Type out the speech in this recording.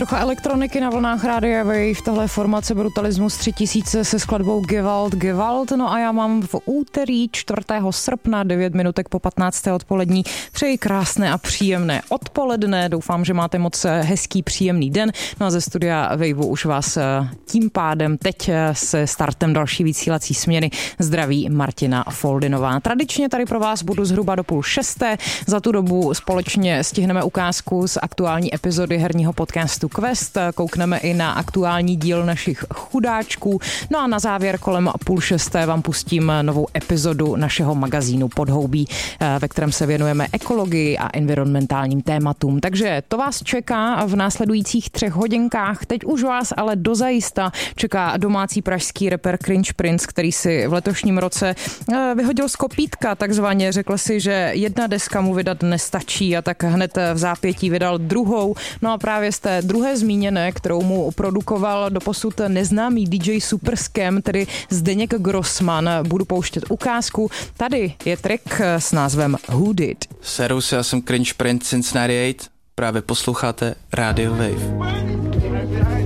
Trocha elektroniky na vlnách Rádia Wave, tohle formace Brutalismus 3000 se skladbou Gewalt. No a já mám v úterý 4. srpna 9 minutek po 15. odpolední. Přeji krásné a příjemné odpoledne. Doufám, že máte moc hezký, příjemný den. No a ze studia Waveu už vás tím pádem teď se startem další vysílací směny zdraví Martina Foldinová. Tradičně tady pro vás budu zhruba do 5:30. Za tu dobu společně stihneme ukázku z aktuální epizody herního podcastu Quest. Koukneme i na aktuální díl našich chudáčků. No a na závěr kolem 5:30 vám pustím novou epizodu našeho magazínu Podhoubí, ve kterém se věnujeme ekologii a environmentálním tématům. Takže to vás čeká v následujících 3 hodinkách. Teď už vás ale dozajista čeká domácí pražský rapper Cringe Prince, který si v letošním roce vyhodil z kopítka, takzvaně. Řekl si, že jedna deska mu vydat nestačí a tak hned v zápětí vydal druhou. No a právě z té druhé zmíněné, kterou mu produkoval doposud neznámý DJ Superscam, tedy Zdeněk Grossman, budu pouštět ukázku. Tady je track s názvem Who Did. Servus, já jsem Cringe Prince Cincinnati 8, právě posloucháte Radio Wave.